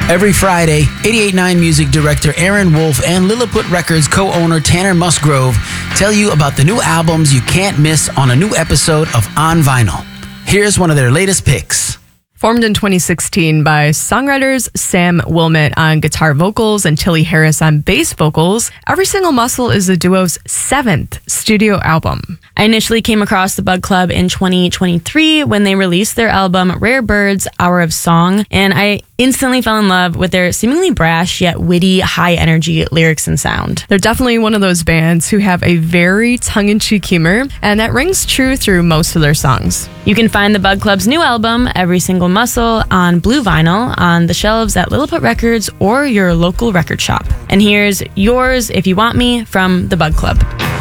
Every Friday, 88.9 Music Director Aaron Wolf and Lilliput Records co-owner Tanner Musgrove tell you about the new albums you can't miss on a new episode of On Vinyl. Here's one of their latest picks. Formed in 2016 by songwriters Sam Wilmot on guitar vocals and Tilly Harris on bass vocals, Every Single Muscle is the duo's 7th studio album. I initially came across the Bug Club in 2023 when they released their album Rare Birds, Hour of Song, and I instantly fell in love with their seemingly brash yet witty, high-energy lyrics and sound. They're definitely one of those bands who have a very tongue-in-cheek humor, and that rings true through most of their songs. You can find the Bug Club's new album, Every Single Muscle, on blue vinyl on the shelves at Lilliput Records or your local record shop. And here's Yours If You Want Me from the Bug Club.